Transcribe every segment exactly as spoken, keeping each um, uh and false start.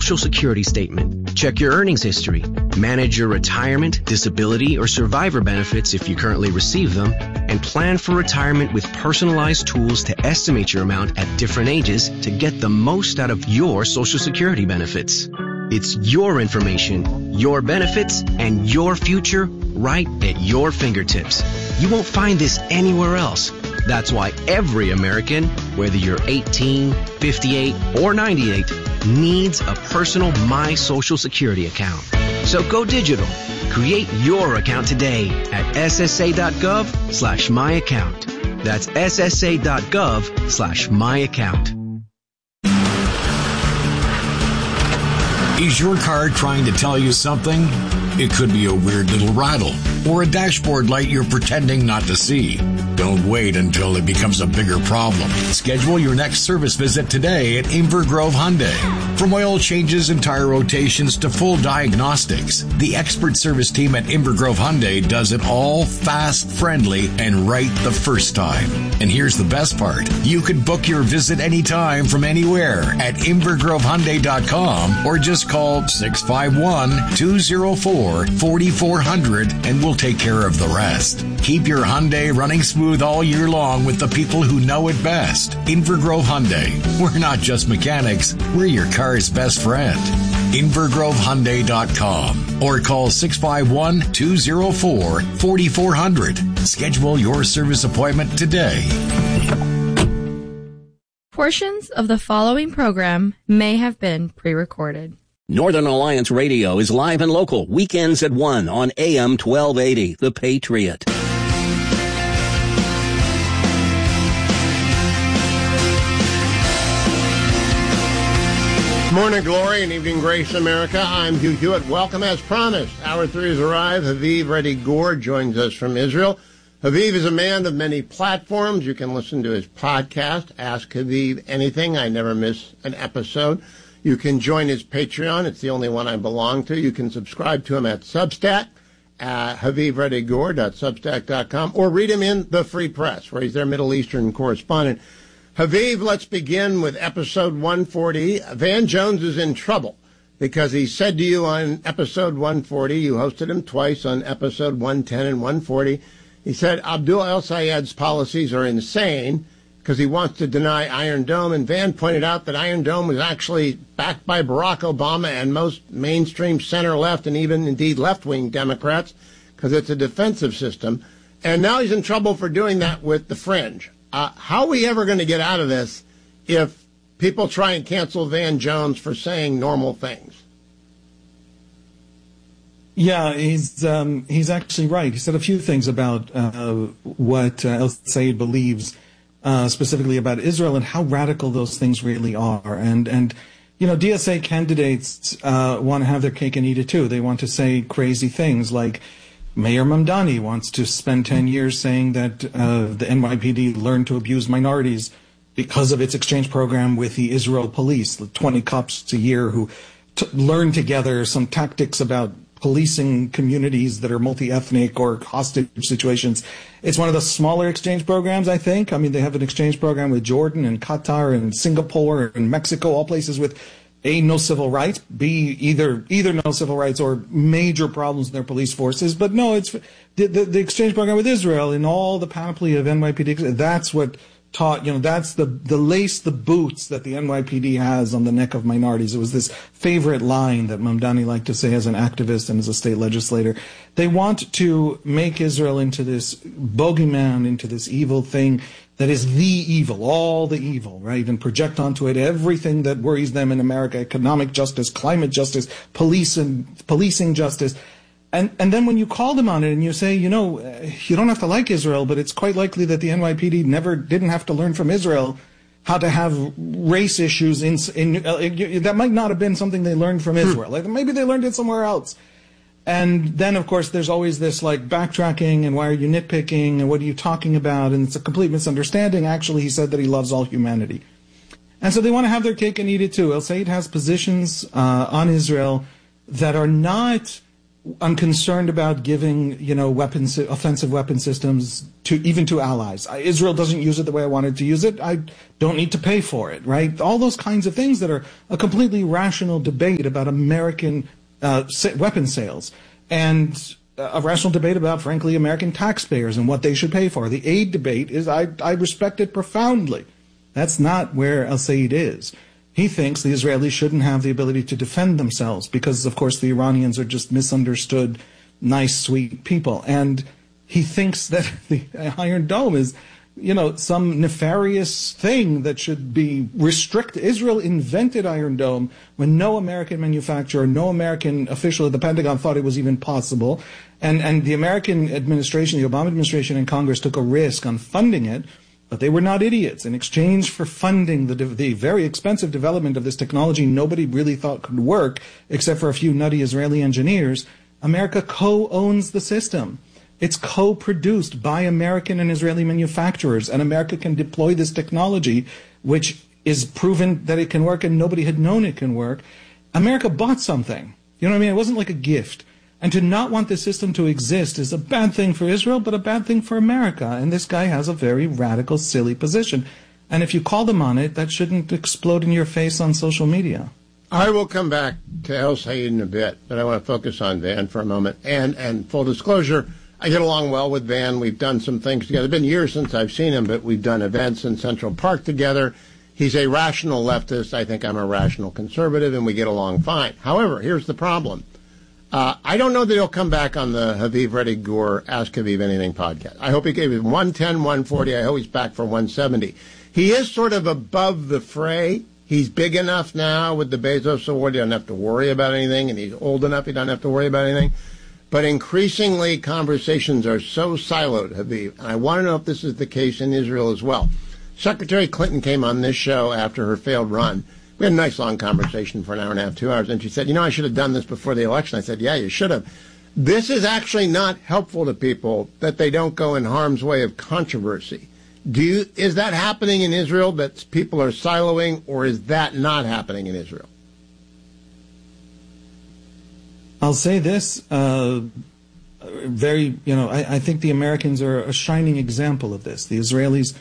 Social Security statement, check your earnings history, manage your retirement, disability, or survivor benefits if you currently receive them, and plan for retirement with personalized tools to estimate your amount at different ages to get the most out of your Social Security benefits. It's your information, your benefits, and your future right at your fingertips. You won't find this anywhere else. That's why every American, whether you're eighteen, fifty-eight, or ninety-eight, needs a personal My Social Security account. So go digital. Create your account today at ssa.gov slash my account. That's ssa.gov slash my account. Is your car trying to tell you something? It could be a weird little rattle or a dashboard light you're pretending not to see. Don't wait until it becomes a bigger problem. Schedule your next service visit today at Inver Grove Hyundai. From oil changes and tire rotations to full diagnostics, the expert service team at Inver Grove Hyundai does it all fast, friendly, and right the first time. And here's the best part. You can book your visit anytime from anywhere at inver grove hyundai dot com or just call six five one, two oh four, four four zero zero and we'll take care of the rest. Keep your Hyundai running smooth all year long with the people who know it best. Inver Grove Hyundai. We're not just mechanics, we're your car's best friend. inver grove hyundai dot com or call six five one, two oh four, four four zero zero. Schedule your service appointment today. Portions of the following program may have been pre-recorded. Northern Alliance Radio is live and local, weekends at one on A M twelve eighty, The Patriot. Morning glory and evening grace, America. I'm Hugh Hewitt. Welcome as promised. Hour three has arrived. Haviv Reddy Gore joins us from Israel. Haviv is a man of many platforms. You can listen to his podcast, Ask Haviv Anything. I never miss an episode. You can join his Patreon. It's the only one I belong to. You can subscribe to him at Substack, at haviv reddy gore dot substack dot com, or read him in the Free Press, where he's their Middle Eastern correspondent. Haviv, let's begin with episode one forty. Van Jones is in trouble because he said to you on episode one forty, you hosted him twice on episode one ten and one forty, he said Abdul El-Sayed's policies are insane because he wants to deny Iron Dome, and Van pointed out that Iron Dome was actually backed by Barack Obama and most mainstream center-left and even, indeed, left-wing Democrats because it's a defensive system. And now he's in trouble for doing that with the fringe. Uh, how are we ever going to get out of this if people try and cancel Van Jones for saying normal things? Yeah, he's um, he's actually right. He said a few things about uh, what uh, El-Sayed believes, uh, specifically about Israel and how radical those things really are. And, and you know, D S A candidates uh, want to have their cake and eat it too. They want to say crazy things like Mayor Mamdani wants to spend ten years saying that uh, the N Y P D learned to abuse minorities because of its exchange program with the Israel police, the twenty cops a year who t- learn together some tactics about policing communities that are multi-ethnic or hostage situations. It's one of the smaller exchange programs, I think. I mean, they have an exchange program with Jordan and Qatar and Singapore and Mexico, all places with A, no civil rights, B, either either no civil rights or major problems in their police forces. But no, it's the, the, the exchange program with Israel in all the panoply of N Y P D. That's what taught, you know, that's the, the lace, the boots that the N Y P D has on the neck of minorities. It was this favorite line that Mamdani liked to say as an activist and as a state legislator. They want to make Israel into this bogeyman, into this evil thing that is the evil, all the evil, right? And project onto it everything that worries them in America: economic justice, climate justice, police and policing justice. And and then when you call them on it and you say, you know, you don't have to like Israel, but it's quite likely that the N Y P D never didn't have to learn from Israel how to have race issues in, in uh, that might not have been something they learned from Israel. Like maybe they learned it somewhere else. And then, of course, there's always this, like, backtracking and why are you nitpicking and what are you talking about? And it's a complete misunderstanding. Actually, he said that he loves all humanity. And so they want to have their cake and eat it, too. El-Sayed has positions uh, on Israel that are not I'm concerned about giving, you know, weapons, offensive weapon systems to even to allies. Israel doesn't use it the way I wanted to use it. I don't need to pay for it, right? All those kinds of things that are a completely rational debate about American uh, weapon sales, and a rational debate about, frankly, American taxpayers and what they should pay for. The aid debate is, I, I respect it profoundly. That's not where El-Sayed is. He thinks the Israelis shouldn't have the ability to defend themselves because, of course, the Iranians are just misunderstood, nice, sweet people. And he thinks that the Iron Dome is, you know, some nefarious thing that should be restricted. Israel invented Iron Dome when no American manufacturer, no American official at the Pentagon thought it was even possible. And, and the American administration, the Obama administration and Congress took a risk on funding it. But they were not idiots. In exchange for funding the, the very expensive development of this technology nobody really thought could work, except for a few nutty Israeli engineers, America co-owns the system. It's co-produced by American and Israeli manufacturers, and America can deploy this technology, which is proven that it can work, and nobody had known it can work. America bought something. You know what I mean? It wasn't like a gift. And to not want this system to exist is a bad thing for Israel, but a bad thing for America. And this guy has a very radical, silly position. And if you call them on it, that shouldn't explode in your face on social media. I will come back to El-Sayed in a bit, but I want to focus on Van for a moment. And, and full disclosure, I get along well with Van. We've done some things together. It's been years since I've seen him, but we've done events in Central Park together. He's a rational leftist. I think I'm a rational conservative, and we get along fine. However, here's the problem. Uh, I don't know that he'll come back on the Haviv Reddy Gur Ask Haviv Anything podcast. I hope he gave it one ten, one forty. I hope he's back for one seventy. He is sort of above the fray. He's big enough now with the Bezos Award. He doesn't have to worry about anything, and he's old enough he doesn't have to worry about anything. But increasingly, conversations are so siloed, Haviv. And I want to know if this is the case in Israel as well. Secretary Clinton came on this show after her failed run. We had a nice long conversation for an hour and a half, two hours, and she said, you know, I should have done this before the election. I said, yeah, you should have. This is actually not helpful to people that they don't go in harm's way of controversy. Do you, is that happening in Israel, that people are siloing, or is that not happening in Israel? I'll say this, uh, very, you know, I, I think the Americans are a shining example of this. The Israelis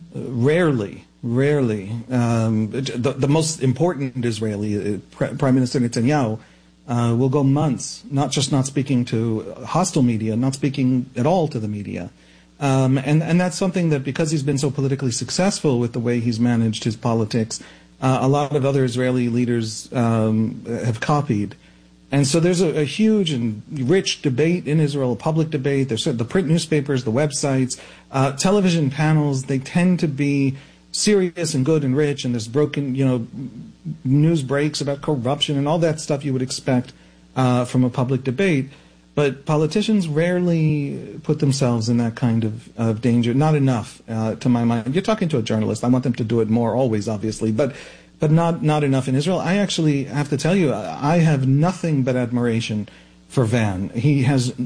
rarely Rarely. Um, the, the most important Israeli, uh, Pre- Prime Minister Netanyahu, uh, will go months, not just not speaking to hostile media, not speaking at all to the media. Um, and, and that's something that, because he's been so politically successful with the way he's managed his politics, uh, a lot of other Israeli leaders um, have copied. And so there's a, a huge and rich debate in Israel, a public debate. There's the print newspapers, the websites, uh, television panels. They tend to be serious and good and rich, and there's broken, you know, news breaks about corruption and all that stuff you would expect uh, from a public debate. But politicians rarely put themselves in that kind of, of danger. Not enough, uh, to my mind. You're talking to a journalist. I want them to do it more, always, obviously, but but not not enough in Israel. I actually have to tell you, I have nothing but admiration for Van. He has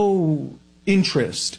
no interest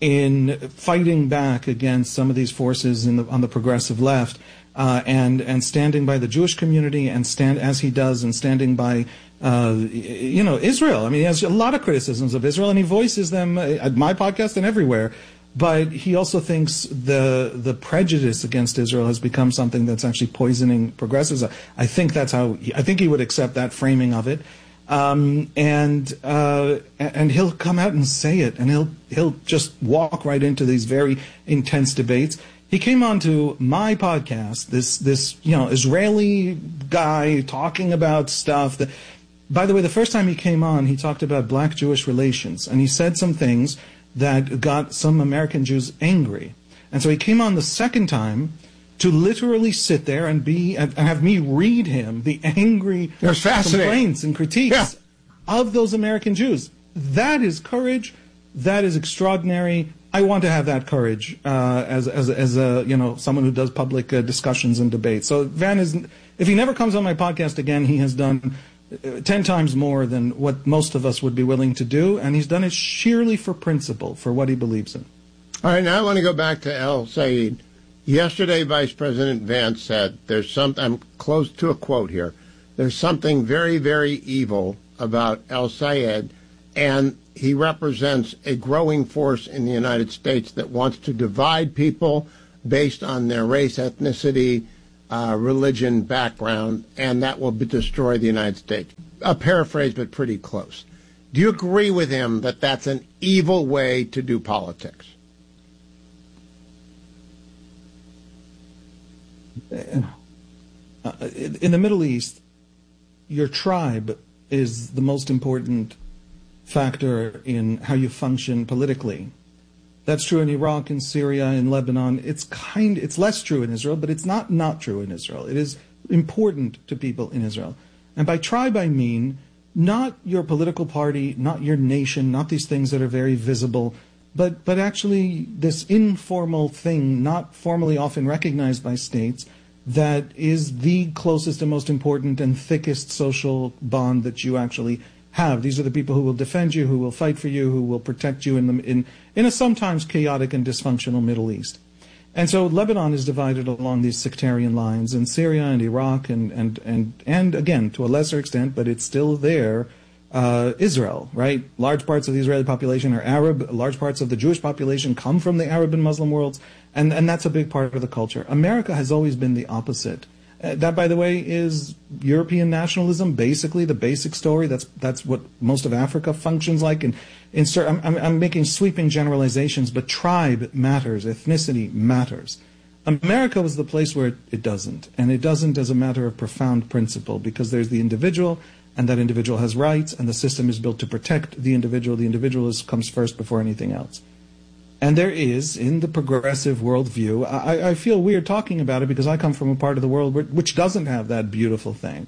in fighting back against some of these forces in the, on the progressive left, uh, and and standing by the Jewish community, and stand as he does, and standing by uh, you know Israel. I mean, he has a lot of criticisms of Israel, and he voices them at my podcast and everywhere. But he also thinks the the prejudice against Israel has become something that's actually poisoning progressives. I think that's how he, I think he would accept that framing of it. Um, and uh, and he'll come out and say it, and he'll he'll just walk right into these very intense debates. He came on to my podcast, this this you know Israeli guy talking about stuff that, by the way, the first time he came on, he talked about black-Jewish relations, and he said some things that got some American Jews angry. And so he came on the second time to literally sit there and be and have me read him the angry complaints and critiques yeah. of those American Jews. That is courage. That is extraordinary. I want to have that courage uh, as as as a you know someone who does public uh, discussions and debates. So Van is, if he never comes on my podcast again, he has done ten times more than what most of us would be willing to do, and he's done it sheerly for principle, for what he believes in. All right, now I want to go back to El-Sayed. Yesterday, Vice President Vance said, "There's some." I'm close to a quote here. There's something very, very evil about El-Sayed, and he represents a growing force in the United States that wants to divide people based on their race, ethnicity, uh, religion, background, and that will be, destroy the United States. A paraphrase, but pretty close. Do you agree with him that that's an evil way to do politics? Uh, in the Middle East, your tribe is the most important factor in how you function politically. That's true in Iraq, in Syria, in Lebanon. It's kind, it's less true in Israel, but it's not not true in Israel. It is important to people in Israel. And by tribe, I mean not your political party, not your nation, not these things that are very visible, but, but actually this informal thing, not formally often recognized by states, that is the closest and most important and thickest social bond that you actually have. These are the people who will defend you, who will fight for you, who will protect you in, the, in, in a sometimes chaotic and dysfunctional Middle East. And so Lebanon is divided along these sectarian lines, and Syria and Iraq and, and, and, and again, to a lesser extent, but it's still there, uh, Israel, right? Large parts of the Israeli population are Arab. Large parts of the Jewish population come from the Arab and Muslim worlds, and, and that's a big part of the culture. America has always been the opposite. Uh, that, by the way, is European nationalism, basically the basic story. That's that's what most of Africa functions like. And insert, I'm, I'm, I'm making sweeping generalizations, but tribe matters, ethnicity matters. America was the place where it, it doesn't, and it doesn't as a matter of profound principle, because there's the individual, and that individual has rights, and the system is built to protect the individual. The individual is, comes first before anything else. And there is, in the progressive worldview, I, I feel weird talking about it because I come from a part of the world where, which doesn't have that beautiful thing.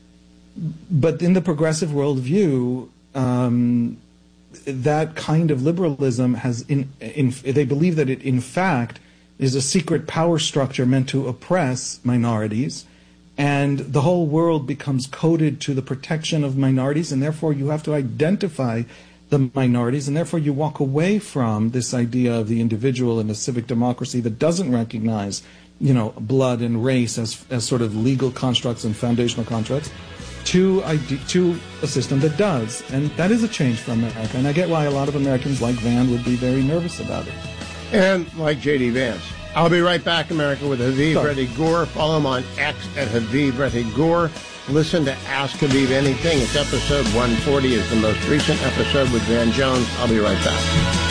But in the progressive worldview, um, that kind of liberalism has, in, in, they believe that it, in fact, is a secret power structure meant to oppress minorities, and the whole world becomes coded to the protection of minorities, and therefore you have to identify the minorities, and therefore you walk away from this idea of the individual in a civic democracy that doesn't recognize, you know, blood and race as as sort of legal constructs and foundational constructs, to to a system that does. And that is a change for America, and I get why a lot of Americans like Van would be very nervous about it. And like J D Vance. I'll be right back, America, with Haviv Sorry. Reddy Gur. Follow him on X at Haviv Reddy Gur. Listen to Ask Haviv Anything. It's episode one forty is the most recent episode with Van Jones. I'll be right back.